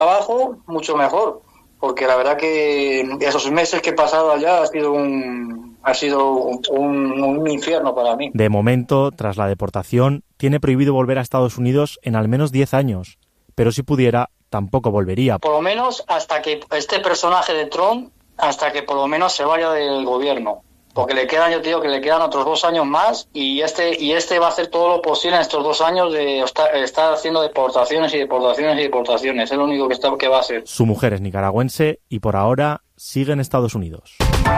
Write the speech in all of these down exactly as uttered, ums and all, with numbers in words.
trabajo, mucho mejor, porque la verdad que esos meses que he pasado allá ha sido un ha sido un, un, un infierno para mí. De momento, tras la deportación, tiene prohibido volver a Estados Unidos en al menos diez años, pero si pudiera, tampoco volvería. Por lo menos hasta que este personaje de Trump, hasta que por lo menos se vaya del gobierno. Porque le quedan, yo te digo que le quedan otros dos años más y este y este va a hacer todo lo posible en estos dos años de estar, estar haciendo deportaciones y deportaciones y deportaciones. Es lo único que, está, que va a hacer. Su mujer es nicaragüense y por ahora sigue en Estados Unidos.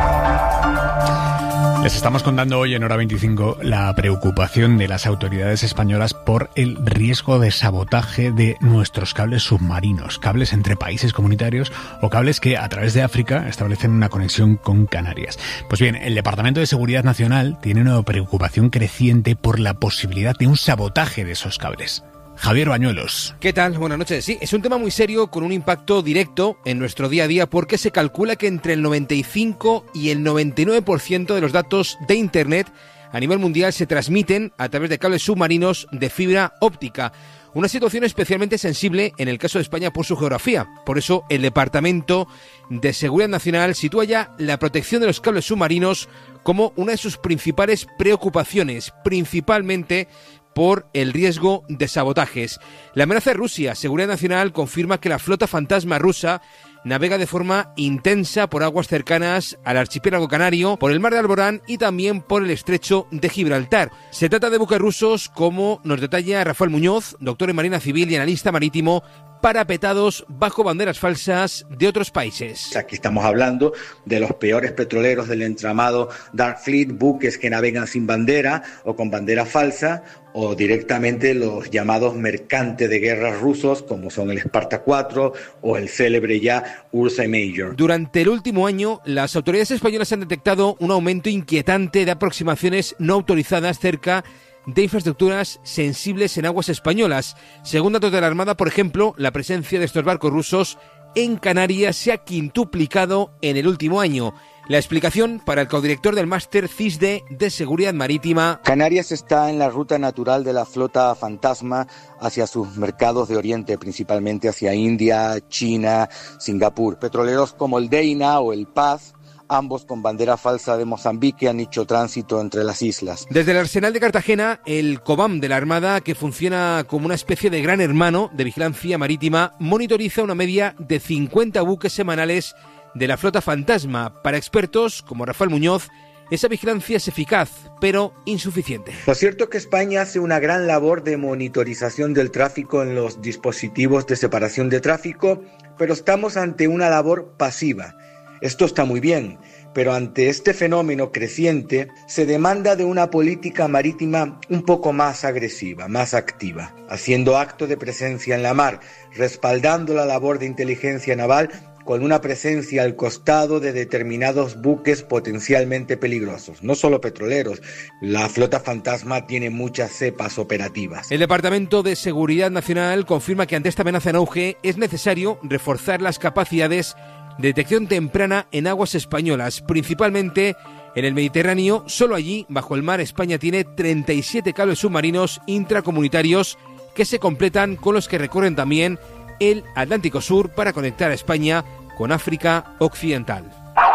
Les estamos contando hoy en Hora veinticinco la preocupación de las autoridades españolas por el riesgo de sabotaje de nuestros cables submarinos, cables entre países comunitarios o cables que a través de África establecen una conexión con Canarias. Pues bien, el Departamento de Seguridad Nacional tiene una preocupación creciente por la posibilidad de un sabotaje de esos cables. Javier Bañuelos. ¿Qué tal? Buenas noches. Sí, es un tema muy serio con un impacto directo en nuestro día a día porque se calcula que entre el noventa y cinco y el noventa y nueve por ciento de los datos de Internet a nivel mundial se transmiten a través de cables submarinos de fibra óptica. Una situación especialmente sensible en el caso de España por su geografía. Por eso el Departamento de Seguridad Nacional sitúa ya la protección de los cables submarinos como una de sus principales preocupaciones, principalmente por el riesgo de sabotajes. La amenaza de Rusia. Seguridad Nacional confirma que la flota fantasma rusa navega de forma intensa por aguas cercanas al archipiélago canario, por el mar de Alborán y también por el estrecho de Gibraltar. Se trata de buques rusos, como nos detalla Rafael Muñoz, doctor en Marina Civil y analista marítimo, parapetados bajo banderas falsas de otros países. Aquí estamos hablando de los peores petroleros del entramado Dark Fleet, buques que navegan sin bandera o con bandera falsa, o directamente los llamados mercantes de guerra rusos, como son el Sparta cuatro o el célebre ya Ursa Major. Durante el último año, las autoridades españolas han detectado un aumento inquietante de aproximaciones no autorizadas cerca de infraestructuras sensibles en aguas españolas. Según datos de la Armada, por ejemplo, la presencia de estos barcos rusos en Canarias se ha quintuplicado en el último año. La explicación para el codirector del máster CISDE de Seguridad Marítima. Canarias está en la ruta natural de la flota fantasma hacia sus mercados de Oriente, principalmente hacia India, China, Singapur. Petroleros como el Deina o el Paz, ambos con bandera falsa de Mozambique, han hecho tránsito entre las islas. Desde el arsenal de Cartagena, el COBAM de la Armada, que funciona como una especie de gran hermano de vigilancia marítima, monitoriza una media de cincuenta buques semanales de la flota fantasma. Para expertos como Rafael Muñoz, esa vigilancia es eficaz, pero insuficiente. Lo cierto es que España hace una gran labor de monitorización del tráfico en los dispositivos de separación de tráfico, pero estamos ante una labor pasiva. Esto está muy bien, pero ante este fenómeno creciente se demanda de una política marítima un poco más agresiva, más activa, haciendo acto de presencia en la mar, respaldando la labor de inteligencia naval con una presencia al costado de determinados buques potencialmente peligrosos, no solo petroleros. La flota fantasma tiene muchas cepas operativas. El Departamento de Seguridad Nacional confirma que ante esta amenaza en auge es necesario reforzar las capacidades de detección temprana en aguas españolas, principalmente en el Mediterráneo. Solo allí, bajo el mar, España tiene treinta y siete cables submarinos intracomunitarios que se completan con los que recorren también el Atlántico Sur para conectar a España con África Occidental.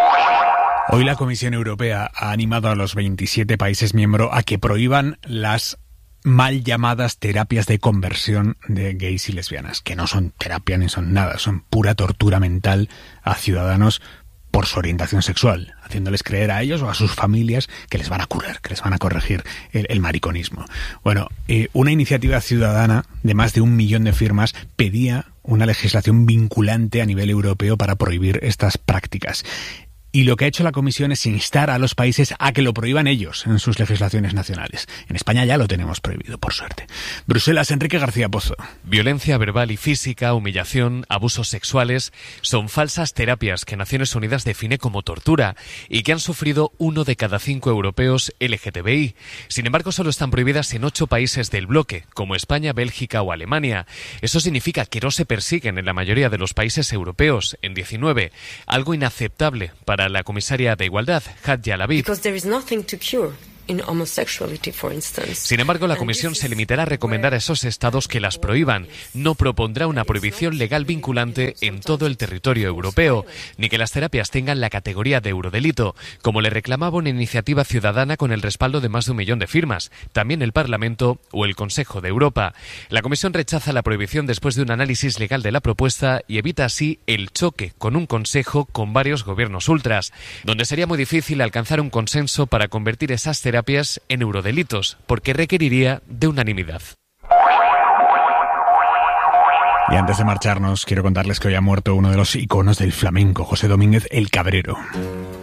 Hoy la Comisión Europea ha animado a los veintisiete países miembros a que prohíban las mal llamadas terapias de conversión de gays y lesbianas, que no son terapia ni son nada, son pura tortura mental a ciudadanos por su orientación sexual, haciéndoles creer a ellos o a sus familias que les van a curar, que les van a corregir el, el mariconismo. Bueno, eh, una iniciativa ciudadana de más de un millón de firmas pedía una legislación vinculante a nivel europeo para prohibir estas prácticas. Y lo que ha hecho la Comisión es instar a los países a que lo prohíban ellos en sus legislaciones nacionales. En España ya lo tenemos prohibido, por suerte. Bruselas, Enrique García Pozo. Violencia verbal y física, humillación, abusos sexuales son falsas terapias que Naciones Unidas define como tortura y que han sufrido uno de cada cinco europeos L G T B I. Sin embargo, solo están prohibidas en ocho países del bloque, como España, Bélgica o Alemania. Eso significa que no se persiguen en la mayoría de los países europeos, en diecinueve, algo inaceptable para la comisaria de Igualdad, Hadja Lavid. Sin embargo, la Comisión se limitará a recomendar a esos estados que las prohíban. No propondrá una prohibición legal vinculante en todo el territorio europeo, ni que las terapias tengan la categoría de eurodelito, como le reclamaba una iniciativa ciudadana con el respaldo de más de un millón de firmas, también el Parlamento o el Consejo de Europa. La Comisión rechaza la prohibición después de un análisis legal de la propuesta y evita así el choque con un Consejo con varios gobiernos ultras, donde sería muy difícil alcanzar un consenso para convertir esas terapias en eurodelitos, porque requeriría de unanimidad. Y antes de marcharnos, quiero contarles que hoy ha muerto uno de los iconos del flamenco, José Domínguez el Cabrero.